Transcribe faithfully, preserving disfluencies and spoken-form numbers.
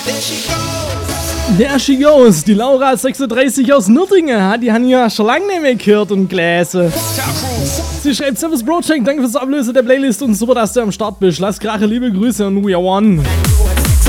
There she goes, die Laura sechsunddreißig aus Nürtingen hat die Hanja schon lange nicht mehr gehört und gelesen. Sie schreibt: Servus Project, danke fürs Ablösen der Playlist und super, dass du am Start bist. Lass Krache, liebe Grüße und we are one.